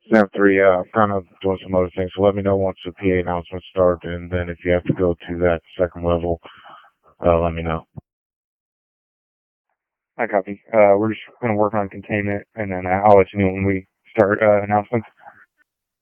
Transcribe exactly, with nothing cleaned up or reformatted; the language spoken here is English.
Sam three, yeah, I'm kind of doing some other things, so let me know once the P A announcements start, and then if you have to go to that second level, uh, let me know. I copy. Uh, we're just going to work on containment, and then I'll let you know when we start uh, announcements.